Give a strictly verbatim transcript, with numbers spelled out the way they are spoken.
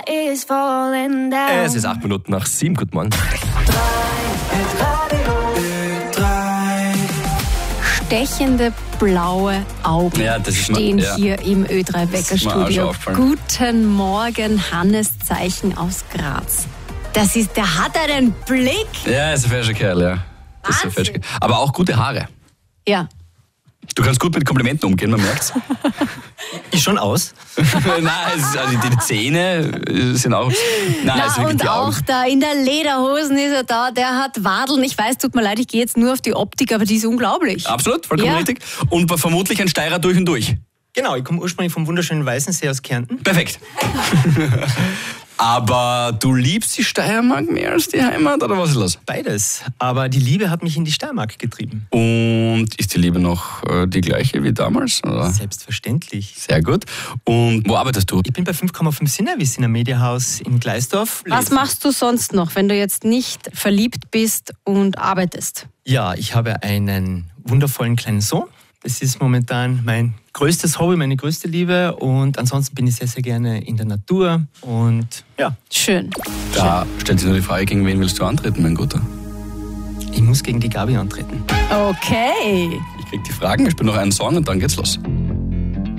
is falling down. Es ist acht Minuten nach sieben. Guten Morgen. Stechende blaue Augen Ja, das ist mir- stehen ja. hier im Ö drei Das ist mir auch schon Weckerstudio. aufgefallen. Guten Morgen, Hannes Zeichen aus Graz. Das ist, der hat einen Blick. Ja, ist ein fescher Kerl, ja. Das ist ein fescher Kerl. Aber auch gute Haare. Ja. Du kannst gut mit Komplimenten umgehen, man merkt's. Ich schon aus. Nein, es ist, also die Zähne sind auch... Nein, Na, es ist wirklich und die Augen. auch da in der Lederhosen ist er da, der hat Wadeln. Ich weiß, tut mir leid, ich gehe jetzt nur auf die Optik, aber die ist unglaublich. Absolut, vollkommen Ja. richtig. Und vermutlich ein Steirer durch und durch. Genau, ich komme ursprünglich vom wunderschönen Weißensee aus Kärnten. Perfekt. Aber du liebst die Steiermark mehr als die Heimat, oder was ist los? Beides. Aber die Liebe hat mich in die Steiermark getrieben. Und ist die Liebe noch äh, die gleiche wie damals? Oder? Selbstverständlich. Sehr gut. Und wo arbeitest du? Ich bin bei fünf Komma fünf Sinnerwiss in einem Mediahaus in Gleisdorf. Was machst du sonst noch, wenn du jetzt nicht verliebt bist und arbeitest? Ja, ich habe einen wundervollen kleinen Sohn. Das ist momentan mein größtes Hobby, meine größte Liebe. Und ansonsten bin ich sehr, sehr gerne in der Natur. Und ja, Schön. Da stellt sich nur die Frage, gegen wen willst du antreten, mein Guter? ich muss gegen die Gabi antreten. Okay. Ich krieg die Fragen, ich spiele noch einen Song und dann geht's los.